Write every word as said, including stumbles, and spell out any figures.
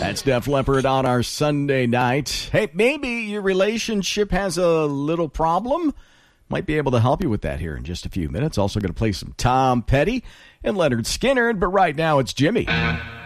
That's Def Leppard on our Sunday night. Hey, maybe your relationship has a little problem. Might be able to help you with that here in just a few minutes. Also going to play some Tom Petty and Leonard Skinner, but right now it's Jimmy.